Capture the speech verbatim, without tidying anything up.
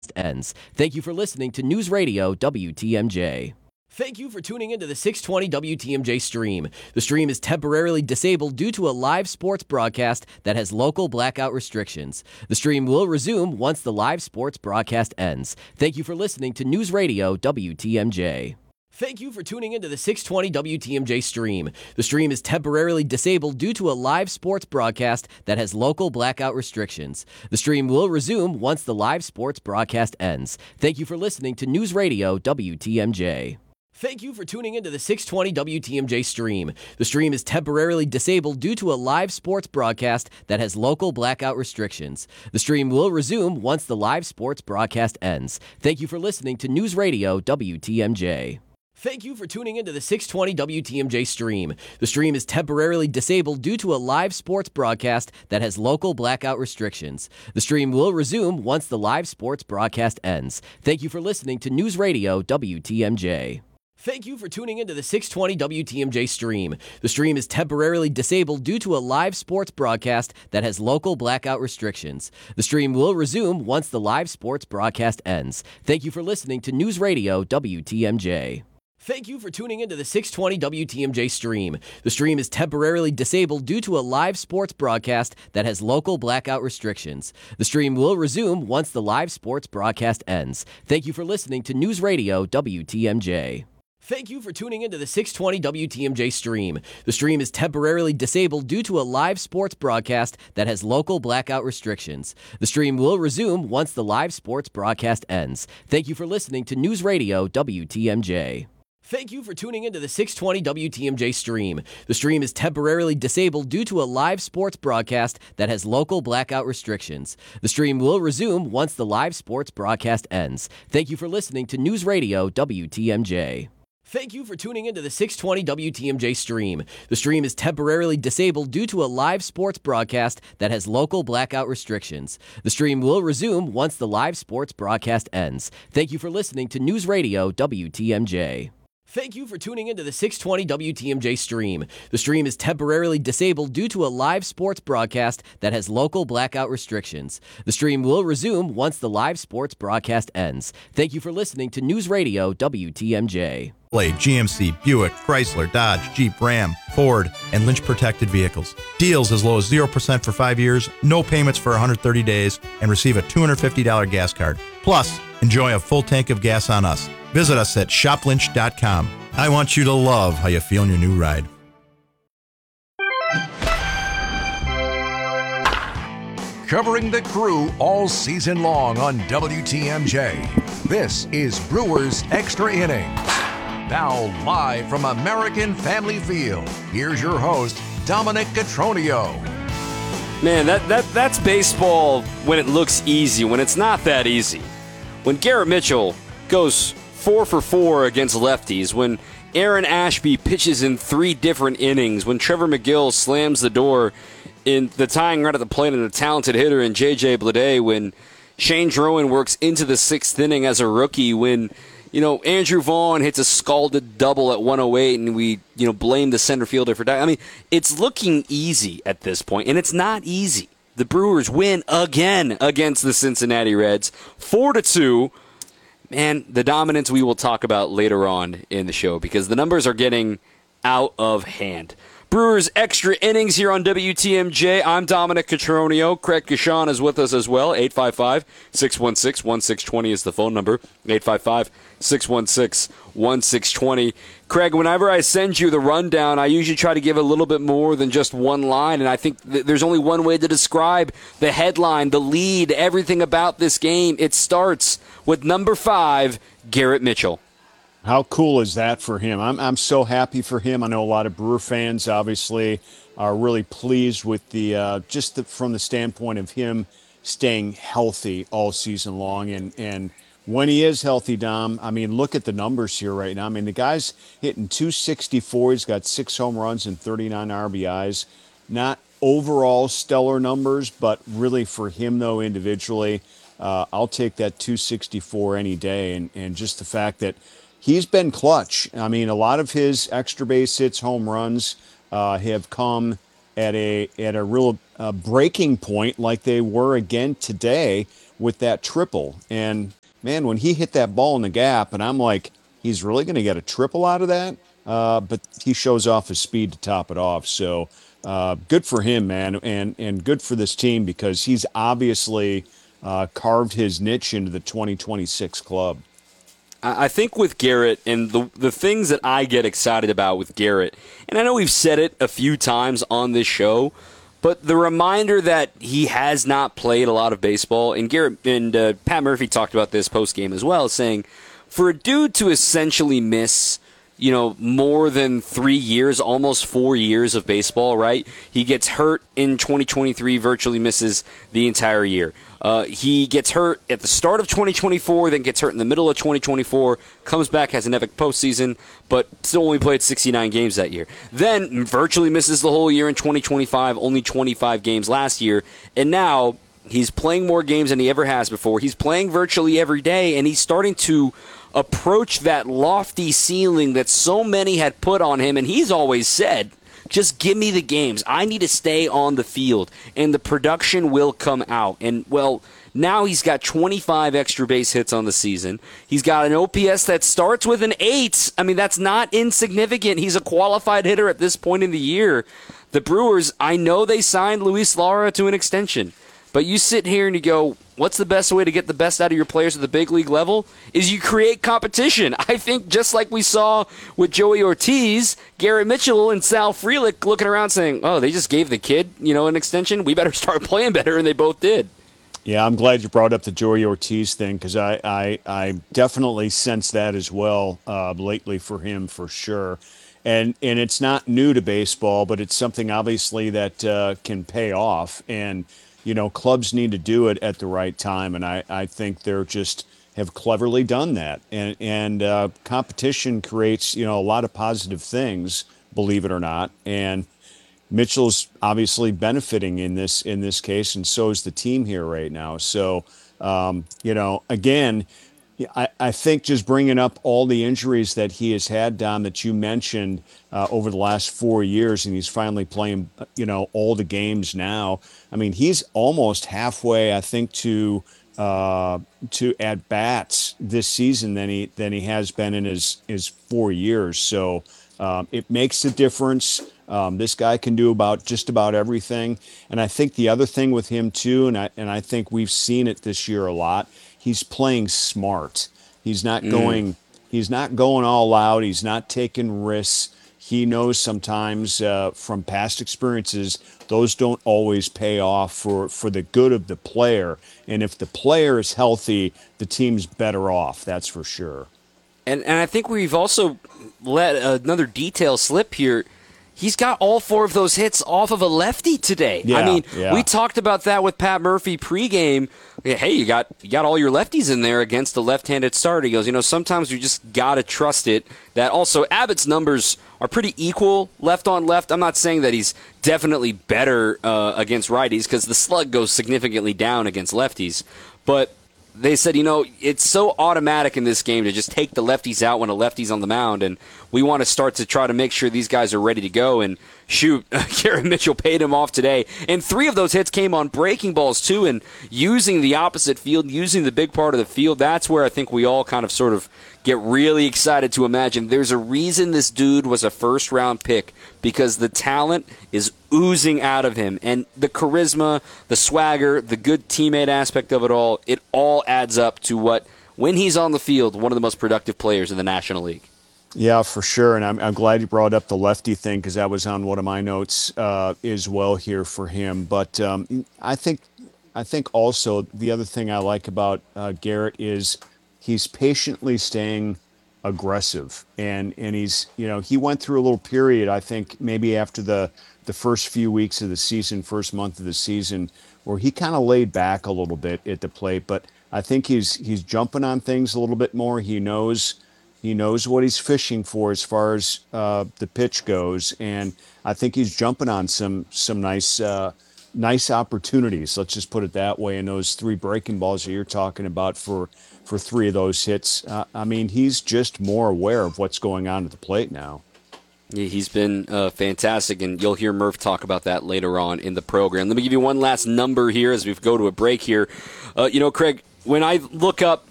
ends. Thank you for listening to News Radio W T M J. Thank you for tuning into the six twenty W T M J stream. The stream is temporarily disabled due to a live sports broadcast that has local blackout restrictions. The stream will resume once the live sports broadcast ends. Thank you for listening to News Radio W T M J. Thank you for tuning into the six twenty W T M J stream. The stream is temporarily disabled due to a live sports broadcast that has local blackout restrictions. The stream will resume once the live sports broadcast ends. Thank you for listening to News Radio W T M J. Thank you for tuning into the six twenty W T M J stream. The stream is temporarily disabled due to a live sports broadcast that has local blackout restrictions. The stream will resume once the live sports broadcast ends. Thank you for listening to News Radio W T M J. Thank you for tuning into the six twenty W T M J stream. The stream is temporarily disabled due to a live sports broadcast that has local blackout restrictions. The stream will resume once the live sports broadcast ends. Thank you for listening to News Radio W T M J. Thank you for tuning into the six twenty W T M J stream. The stream is temporarily disabled due to a live sports broadcast that has local blackout restrictions. The stream will resume once the live sports broadcast ends. Thank you for listening to News Radio W T M J. Thank you for tuning into the six twenty W T M J stream. The stream is temporarily disabled due to a live sports broadcast that has local blackout restrictions. The stream will resume once the live sports broadcast ends. Thank you for listening to News Radio W T M J. Thank you for tuning into the six twenty W T M J stream. The stream is temporarily disabled due to a live sports broadcast that has local blackout restrictions. The stream will resume once the live sports broadcast ends. Thank you for listening to News Radio W T M J. Thank you for tuning into the six twenty W T M J stream. The stream is temporarily disabled due to a live sports broadcast that has local blackout restrictions. The stream will resume once the live sports broadcast ends. Thank you for listening to News Radio W T M J. Thank you for tuning into the six twenty W T M J stream. The stream is temporarily disabled due to a live sports broadcast that has local blackout restrictions. The stream will resume once the live sports broadcast ends. Thank you for listening to News Radio W T M J. Thank you for tuning into the six twenty W T M J stream. The stream is temporarily disabled due to a live sports broadcast that has local blackout restrictions. The stream will resume once the live sports broadcast ends. Thank you for listening to News Radio W T M J. G M C, Buick, Chrysler, Dodge, Jeep, Ram, Ford, and Lynch protected vehicles. Deals as low as zero percent for five years, no payments for one hundred thirty days, and receive a two hundred fifty dollars gas card. Plus, enjoy a full tank of gas on us. Visit us at shop lynch dot com. I want you to love how you feel in your new ride. Covering the Crew all season long on W T M J. This is Brewers Extra Innings. Now live from American Family Field, here's your host, Dominic Cotroneo. Man, that, that that's baseball when it looks easy, when it's not that easy. When Garrett Mitchell goes four for four against lefties, when Aaron Ashby pitches in three different innings, when Trevor McGill slams the door in the tying run at the plate and a talented hitter in J J Bleday, when Shane Drowan works into the sixth inning as a rookie, when you know, Andrew Vaughn hits a scalded double at one oh eight, and we, you know, blame the center fielder for that. I mean, it's looking easy at this point, and it's not easy. The Brewers win again against the Cincinnati Reds, four to two. Man, the dominance we will talk about later on in the show because the numbers are getting out of hand. Brewers Extra Innings here on W T M J. I'm Dominic Cotroneo. Craig Gashawn is with us as well. eight five five, six one six, one six two zero is the phone number. eight five five, six one six, one six two zero. Craig, whenever I send you the rundown, I usually try to give a little bit more than just one line, and I think th- there's only one way to describe the headline, the lead, everything about this game. It starts with number five, Garrett Mitchell. How cool is that for him? I'm I'm so happy for him. I know a lot of Brewer fans obviously are really pleased with the uh, just the, from the standpoint of him staying healthy all season long. And, and when he is healthy, Dom, I mean, look at the numbers here right now. I mean, the guy's hitting two sixty-four. He's got six home runs and thirty-nine R B Is. Not overall stellar numbers, but really for him, though, individually, uh, I'll take that two sixty-four any day. And, and just the fact that he's been clutch. I mean, a lot of his extra base hits, home runs, uh, have come at a at a real uh, breaking point, like they were again today, with that triple. And man, when he hit that ball in the gap, and I'm like, he's really going to get a triple out of that? Uh, but he shows off his speed to top it off. So uh, good for him, man, and and good for this team because he's obviously uh, carved his niche into the twenty twenty-six club. I think with Garrett and the the things that I get excited about with Garrett, and I know we've said it a few times on this show, but the reminder that he has not played a lot of baseball, and Garrett and uh, Pat Murphy talked about this post game as well, saying for a dude to essentially miss, you know, more than three years, almost four years of baseball, right? He gets hurt in twenty twenty-three, virtually misses the entire year. Uh, he gets hurt at the start of twenty twenty-four, then gets hurt in the middle of twenty twenty-four, comes back, has an epic postseason, but still only played sixty-nine games that year. Then virtually misses the whole year in twenty twenty-five, only twenty-five games last year, and now he's playing more games than he ever has before. He's playing virtually every day, and he's starting to approach that lofty ceiling that so many had put on him, and he's always said, just give me the games. I need to stay on the field, and the production will come out. And, well, now he's got twenty-five extra base hits on the season. He's got an O P S that starts with an eight. I mean, that's not insignificant. He's a qualified hitter at this point in the year. The Brewers, I know they signed Luis Lara to an extension, but you sit here and you go, what's the best way to get the best out of your players at the big league level? Is you create competition. I think just like we saw with Joey Ortiz, Garrett Mitchell and Sal Frelick looking around saying, oh, they just gave the kid, you know, an extension. We better start playing better, and they both did. Yeah, I'm glad you brought up the Joey Ortiz thing because I, I, I definitely sense that as well uh, lately for him for sure. And and it's not new to baseball, but it's something obviously that uh, can pay off. And you know, clubs need to do it at the right time, and I, I think they're just have cleverly done that. And and uh, competition creates, you know, a lot of positive things, believe it or not. And Mitchell's obviously benefiting in this in this case, and so is the team here right now. So, um, you know, again, I, I think just bringing up all the injuries that he has had, Don, that you mentioned uh, over the last four years, and he's finally playing, you know, all the games now. I mean, he's almost halfway, I think, to uh, to at bats this season than he than he has been in his his four years. So um, it makes a difference. Um, this guy can do about just about everything. And I think the other thing with him too, and I and I think we've seen it this year a lot. He's playing smart. He's not going. Mm. He's not going all out. He's not taking risks. He knows sometimes uh, from past experiences those don't always pay off for, for the good of the player. And if the player is healthy, the team's better off. That's for sure. And and I think we've also let another detail slip here. He's got all four of those hits off of a lefty today. Yeah, I mean, yeah. we talked about that with Pat Murphy pregame. Hey, you got you got all your lefties in there against the left-handed starter. He goes, you know, sometimes you just got to trust it. That also, Abbott's numbers are pretty equal left on left. I'm not saying that he's definitely better uh, against righties because the slug goes significantly down against lefties. But they said, you know, it's so automatic in this game to just take the lefties out when a lefty's on the mound, and we want to start to try to make sure these guys are ready to go. And shoot, Garrett Mitchell paid him off today. And three of those hits came on breaking balls, too, and using the opposite field, using the big part of the field. That's where I think we all kind of sort of get really excited to imagine there's a reason this dude was a first-round pick, because the talent is oozing out of him. And the charisma, the swagger, the good teammate aspect of it all, it all adds up to what, when he's on the field, one of the most productive players in the National League. Yeah, for sure. And I'm, I'm glad you brought up the lefty thing because that was on one of my notes uh, as well here for him. But um, I think I think also the other thing I like about uh, Garrett is he's patiently staying aggressive. And, and he's, you know, he went through a little period, I think, maybe after the, the first few weeks of the season, first month of the season, where he kind of laid back a little bit at the plate. But I think he's he's jumping on things a little bit more. He knows he knows what he's fishing for as far as uh, the pitch goes, and I think he's jumping on some some nice uh, nice opportunities. Let's just put it that way. And those three breaking balls that you're talking about for for three of those hits, uh, I mean, he's just more aware of what's going on at the plate now. Yeah, he's been uh, fantastic, and you'll hear Murph talk about that later on in the program. Let me give you one last number here as we go to a break here. Uh, you know, Craig, when I look up